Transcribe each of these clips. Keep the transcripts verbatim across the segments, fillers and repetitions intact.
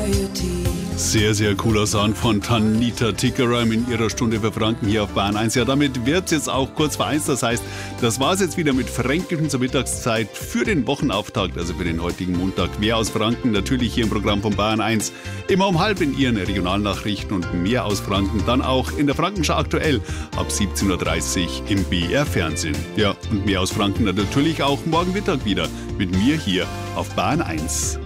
Sehr, sehr cooler Sound von Tanita Tikaram in ihrer Stunde für Franken hier auf Bayern eins. Ja, damit wird es jetzt auch kurz vor eins. Das heißt, das war es jetzt wieder mit Fränkischen zur Mittagszeit für den Wochenauftakt, also für den heutigen Montag. Mehr aus Franken natürlich hier im Programm von Bayern eins. Immer um halb in ihren Regionalnachrichten und mehr aus Franken dann auch in der Frankenschau aktuell ab siebzehn Uhr dreißig im B R Fernsehen. Ja, und mehr aus Franken natürlich auch morgen Mittag wieder mit mir hier auf Bayern eins.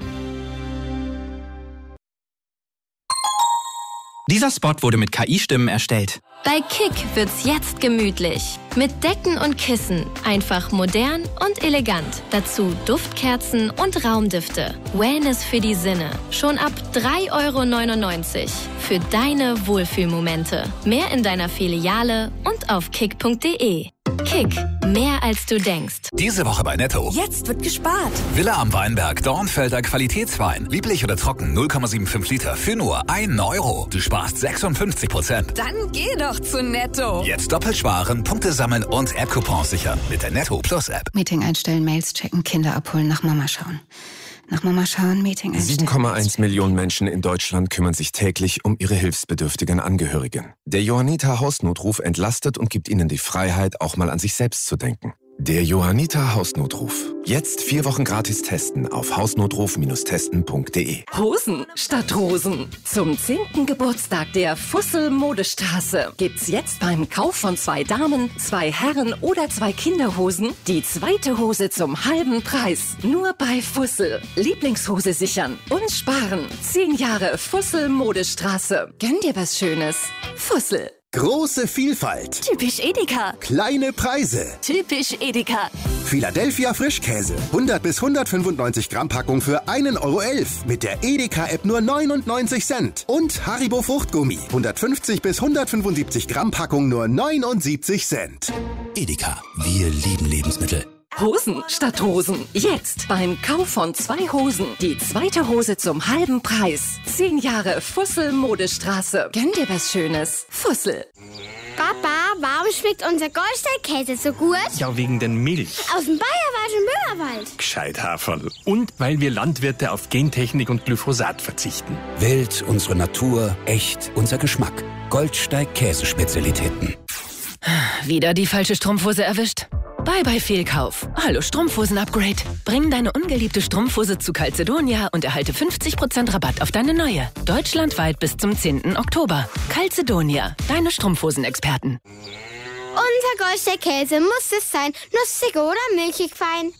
Dieser Spot wurde mit K I-Stimmen erstellt. Bei Kick wird's jetzt gemütlich. Mit Decken und Kissen. Einfach modern und elegant. Dazu Duftkerzen und Raumdüfte. Wellness für die Sinne. Schon ab drei Euro neunundneunzig. Für deine Wohlfühlmomente. Mehr in deiner Filiale und auf kick punkt de. Kick. Mehr als du denkst. Diese Woche bei Netto. Jetzt wird gespart. Villa am Weinberg, Dornfelder Qualitätswein. Lieblich oder trocken, null Komma fünfundsiebzig Liter für nur einen Euro. Du sparst sechsundfünfzig Prozent. Dann geh doch zu Netto. Jetzt doppelt sparen, Punkte sammeln und App-Coupons sichern mit der Netto Plus App. Meeting einstellen, Mails checken, Kinder abholen, nach Mama schauen. Nach Mama schauen, Meeting einstellen. sieben Komma eins Millionen Menschen in Deutschland kümmern sich täglich um ihre hilfsbedürftigen Angehörigen. Der Johanniter Hausnotruf entlastet und gibt ihnen die Freiheit, auch mal an sich selbst zu denken. Der Johanniter Hausnotruf. Jetzt vier Wochen gratis testen auf hausnotruf testen punkt de. Hosen statt Rosen. Zum zehnten Geburtstag der Fussel Modestraße gibt's jetzt beim Kauf von zwei Damen, zwei Herren oder zwei Kinderhosen die zweite Hose zum halben Preis. Nur bei Fussel. Lieblingshose sichern und sparen. Zehn Jahre Fussel Modestraße. Gönn dir was Schönes. Fussel. Große Vielfalt. Typisch Edeka. Kleine Preise. Typisch Edeka. Philadelphia Frischkäse. hundert bis hundertfünfundneunzig Gramm Packung für einen Euro elf. Mit der Edeka-App nur neunundneunzig Cent. Und Haribo Fruchtgummi. hundertfünfzig bis hundertfünfundsiebzig Gramm Packung nur neunundsiebzig Cent. Edeka. Wir lieben Lebensmittel. Hosen statt Rosen. Jetzt beim Kauf von zwei Hosen die zweite Hose zum halben Preis. Zehn Jahre Fussel Modestraße. Gönn dir was Schönes. Fussel. Papa, warum schmeckt unser Goldstein-Käse so gut? Ja, wegen der Milch. Aus dem bayerischen Böhmerwald. Gescheit Haferl. Und weil wir Landwirte auf Gentechnik und Glyphosat verzichten. Wild, unsere Natur, echt, unser Geschmack. Goldsteig-Käsespezialitäten. Wieder die falsche Strumpfhose erwischt? Bye bye Fehlkauf. Hallo Strumpfhosen-Upgrade. Bring deine ungeliebte Strumpfhose zu Calzedonia und erhalte fünfzig Prozent Rabatt auf deine neue. Deutschlandweit bis zum zehnten Oktober. Calzedonia, deine Strumpfhosen-Experten. Unser Goldstein-Käse muss es sein. Nussig oder milchig fein.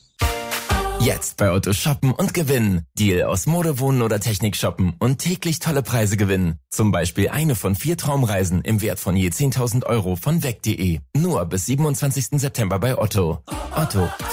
Jetzt bei Otto shoppen und gewinnen. Deal aus Mode, Wohnen oder Technik shoppen und täglich tolle Preise gewinnen. Zum Beispiel eine von vier Traumreisen im Wert von je zehntausend Euro von weg punkt de. Nur bis siebenundzwanzigsten September bei Otto. Otto.